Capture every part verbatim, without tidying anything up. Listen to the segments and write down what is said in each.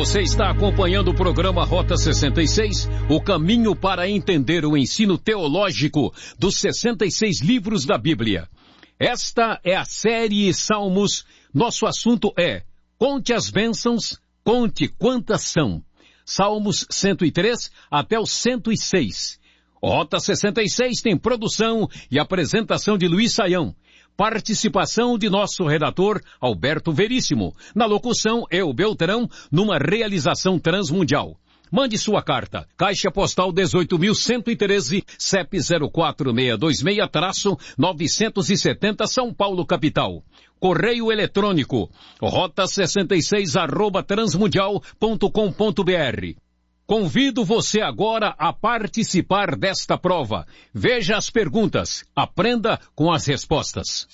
Você está acompanhando o programa Rota sessenta e seis, o caminho para entender o ensino teológico dos sessenta e seis livros da Bíblia. Esta é a série Salmos. Nosso assunto é: conte as bênçãos, conte quantas são. Salmos cento e três até o cento e seis. Rota sessenta e seis tem produção e apresentação de Luiz Saião. Participação de nosso redator Alberto Veríssimo. Na locução, eu, Beltrão, numa realização transmundial. Mande sua carta. Caixa Postal dezoito mil cento e treze, C E P zero quatro seis dois seis, novecentos e setenta, São Paulo, capital. Correio eletrônico, rota sessenta e seis, arroba transmundial ponto com ponto br. Convido você agora a participar desta prova. Veja as perguntas, aprenda com as respostas.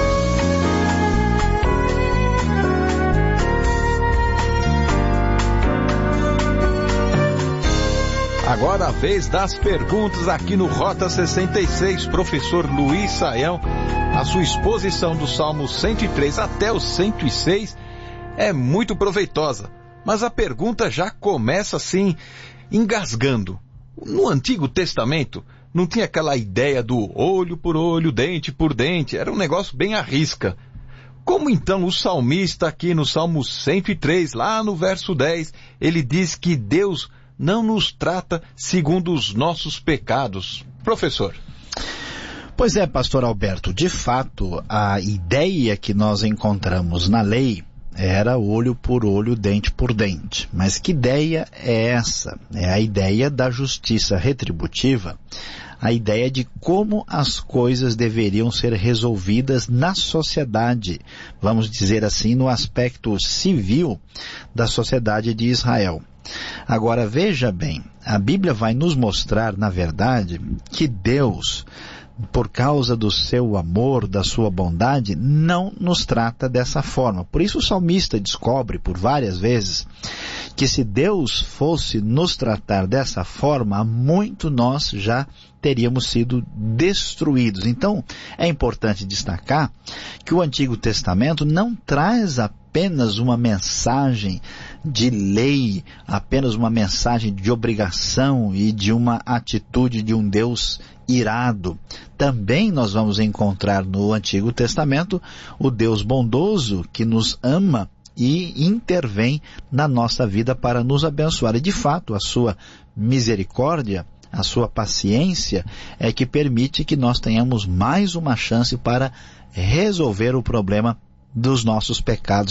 Agora a vez das perguntas aqui no Rota sessenta e seis, professor Luiz Saião. A sua exposição do Salmo cento e três até o cento e seis é muito proveitosa. Mas a pergunta já começa assim, engasgando. No Antigo Testamento, não tinha aquela ideia do olho por olho, dente por dente. Era um negócio bem à risca. Como então o salmista aqui no Salmo cento e três, lá no verso dez, ele diz que Deus não nos trata segundo os nossos pecados? Professor. Pois é, pastor Alberto, de fato, a ideia que nós encontramos na lei era olho por olho, dente por dente. Mas que ideia é essa? É a ideia da justiça retributiva, a ideia de como as coisas deveriam ser resolvidas na sociedade, vamos dizer assim, no aspecto civil da sociedade de Israel. Agora, veja bem, a Bíblia vai nos mostrar, na verdade, que Deus, por causa do seu amor, da sua bondade, não nos trata dessa forma. Por isso o salmista descobre por várias vezes que se Deus fosse nos tratar dessa forma, há muito nós já teríamos sido destruídos. Então, é importante destacar que o Antigo Testamento não traz apenas uma mensagem de lei, apenas uma mensagem de obrigação e de uma atitude de um Deus irado. Também nós vamos encontrar no Antigo Testamento o Deus bondoso que nos ama e intervém na nossa vida para nos abençoar. E de fato, a sua misericórdia, a sua paciência é que permite que nós tenhamos mais uma chance para resolver o problema dos nossos pecados